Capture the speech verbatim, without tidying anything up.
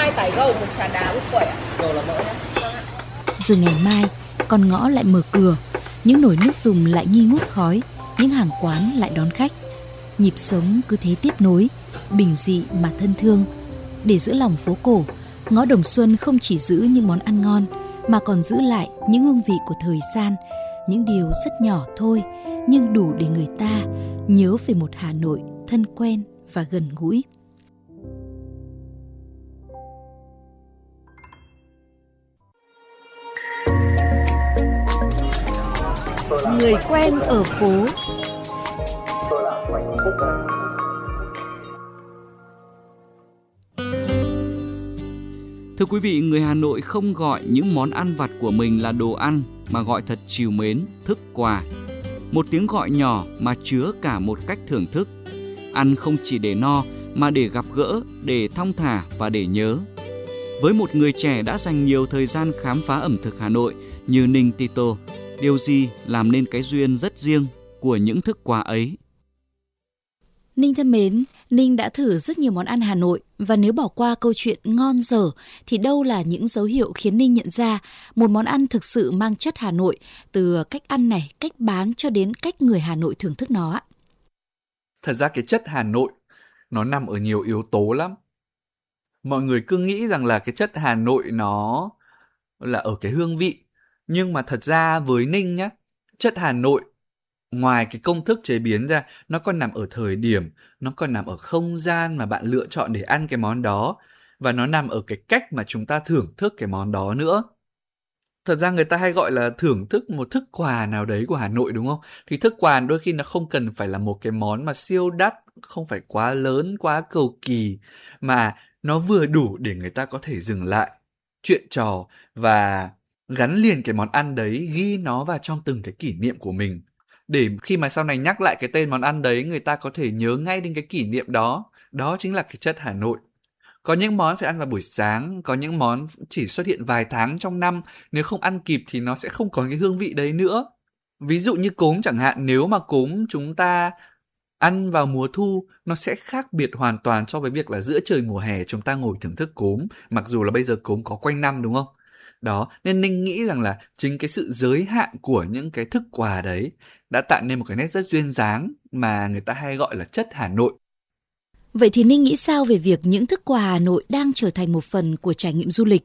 hai tải gầu, một trà đá, một quẩy ạ. Gầu là mỡ nhá. Vâng ạ. Rồi ngày mai, con ngõ lại mở cửa, những nồi nước dùng lại nghi ngút khói, những hàng quán lại đón khách. Nhịp sống cứ thế tiếp nối, bình dị mà thân thương. Để giữ lòng phố cổ, ngõ Đồng Xuân không chỉ giữ những món ăn ngon, mà còn giữ lại những hương vị của thời gian, những điều rất nhỏ thôi, nhưng đủ để người ta nhớ về một Hà Nội thân quen và gần gũi. Người quen ở phố. Thưa quý vị, người Hà Nội không gọi những món ăn vặt của mình là đồ ăn mà gọi thật trìu mến, thức quà. Một tiếng gọi nhỏ mà chứa cả một cách thưởng thức. Ăn không chỉ để no mà để gặp gỡ, để thong thả và để nhớ. Với một người trẻ đã dành nhiều thời gian khám phá ẩm thực Hà Nội như Ninh Tito, điều gì làm nên cái duyên rất riêng của những thức quà ấy? Ninh thân mến, Ninh đã thử rất nhiều món ăn Hà Nội và nếu bỏ qua câu chuyện ngon dở thì đâu là những dấu hiệu khiến Ninh nhận ra một món ăn thực sự mang chất Hà Nội, từ cách ăn này, cách bán cho đến cách người Hà Nội thưởng thức nó ạ? Thật ra cái chất Hà Nội nó nằm ở nhiều yếu tố lắm. Mọi người cứ nghĩ rằng là cái chất Hà Nội nó là ở cái hương vị. Nhưng mà thật ra với Ninh nhá, chất Hà Nội ngoài cái công thức chế biến ra, nó còn nằm ở thời điểm, nó còn nằm ở không gian mà bạn lựa chọn để ăn cái món đó. Và nó nằm ở cái cách mà chúng ta thưởng thức cái món đó nữa. Thật ra người ta hay gọi là thưởng thức một thức quà nào đấy của Hà Nội đúng không? Thì thức quà đôi khi nó không cần phải là một cái món mà siêu đắt, không phải quá lớn, quá cầu kỳ, mà nó vừa đủ để người ta có thể dừng lại, chuyện trò và gắn liền cái món ăn đấy, ghi nó vào trong từng cái kỷ niệm của mình. Để khi mà sau này nhắc lại cái tên món ăn đấy, người ta có thể nhớ ngay đến cái kỷ niệm đó. Đó chính là cái chất Hà Nội. Có những món phải ăn vào buổi sáng, có những món chỉ xuất hiện vài tháng trong năm, nếu không ăn kịp thì nó sẽ không có cái hương vị đấy nữa. Ví dụ như cốm chẳng hạn, nếu mà cốm chúng ta ăn vào mùa thu, nó sẽ khác biệt hoàn toàn so với việc là giữa trời mùa hè chúng ta ngồi thưởng thức cốm, mặc dù là bây giờ cốm có quanh năm đúng không? Đó, nên Ninh nghĩ rằng là chính cái sự giới hạn của những cái thức quà đấy đã tạo nên một cái nét rất duyên dáng mà người ta hay gọi là chất Hà Nội. Vậy thì Ninh nghĩ sao về việc những thức quà Hà Nội đang trở thành một phần của trải nghiệm du lịch?